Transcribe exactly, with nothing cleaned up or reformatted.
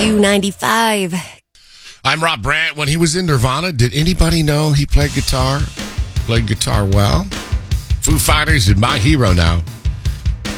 Q ninety-five. I'm Rob Brandt. When he was in Nirvana, did anybody know he played guitar? Played guitar well? Foo Fighters is my hero now.